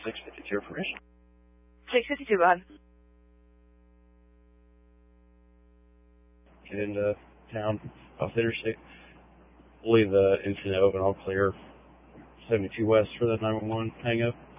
652 information. 652, go ahead. Get into town off the interstate. Believe the incident open, all clear. 72 West for the 911 hang up.